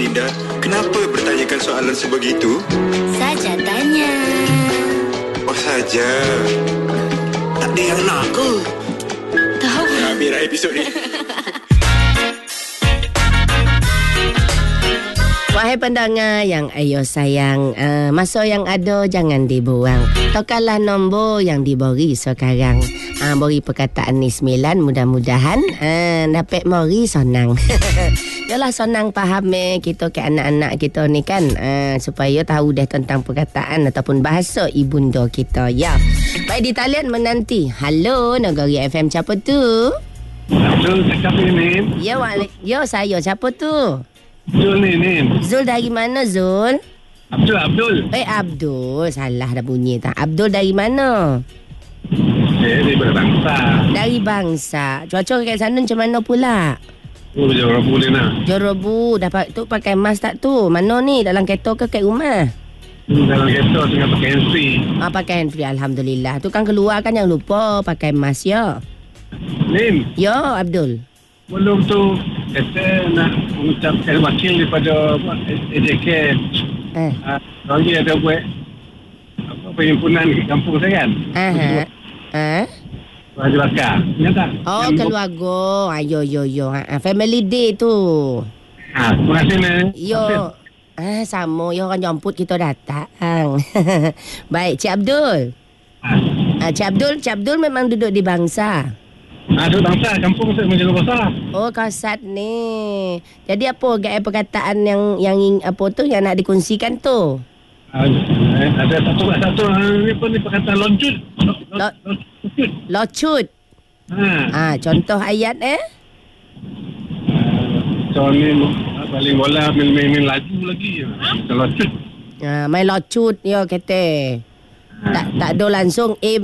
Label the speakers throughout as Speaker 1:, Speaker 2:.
Speaker 1: Dinda, kenapa bertanyakan soalan sebegitu?
Speaker 2: Saja tanya.
Speaker 1: Oh saja. Tak ada yang nak ke?
Speaker 2: Tahu.
Speaker 1: Habis dah episod ni.
Speaker 3: Wahai pendengar yang ayo sayang, masa yang ada jangan dibuang. Tokalah nombor yang diberi sekarang. Beri perkataan ni 9, mudah-mudahan dapat mori senang. Yalah senang faham kita ke anak-anak kita ni kan, supaya tahu dah tentang perkataan ataupun bahasa ibunda kita ya. Baik, di talian menanti. Halo Negeri FM, siapa tu?
Speaker 4: Zul cakap ni.
Speaker 3: Ya, saya. Siapa tu?
Speaker 4: Zul ni.
Speaker 3: Zul dari mana Zul?
Speaker 4: Abdul.
Speaker 3: Abdul. Salah dah bunyi tak? Abdul dari mana?
Speaker 4: Dari Bangsa.
Speaker 3: Dari Bangsa. Cuaca kat sana macam mana pula?
Speaker 4: Oh, Jorobu ni nak.
Speaker 3: Jorobu. Dapat tu pakai mask tak tu? Mana ni? Dalam kereta ke kat rumah?
Speaker 4: Dalam kereta tengah pakai handsfree.
Speaker 3: Pakai handsfree. Alhamdulillah. Tu kan keluar kan jangan lupa pakai mask ya.
Speaker 4: Nin.
Speaker 3: Ya Abdul.
Speaker 4: Belum tu kata nak mengucapkan wakil daripada AJK. Lagi ada buat perhimpunan kampung saya kan. Raja Bakar. Ingat tak?
Speaker 3: Oh, keluarga. Yo. Family day tu.
Speaker 4: Terima kasih ni.
Speaker 3: Yo. Sama. Yo orang jemput kita datang. Baik, Cik Abdul. Cik Abdul memang duduk di Bangsa.
Speaker 4: Duduk Bangsa, kampung saya Menjaga Besar.
Speaker 3: Oh, kasat ni. Jadi apa gaya perkataan yang apa tu yang nak dikongsikan tu?
Speaker 4: Ada satu ni pun perkataan loncut.
Speaker 3: Locut. Contoh ayat
Speaker 4: Contoh ni paling bola main laju lagi. Locut.
Speaker 3: Main locut yo kata. Tak ada langsung aim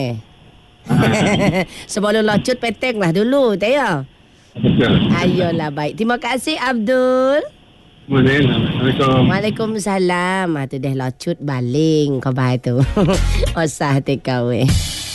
Speaker 3: sebelum locut peteng lah dulu, tak ya?
Speaker 4: Betul.
Speaker 3: Ayolah, baik. Terima kasih Abdul.
Speaker 4: Assalamualaikum.
Speaker 3: Waalaikumsalam. Tu dah locut baling kau bahai tu. Osah te kau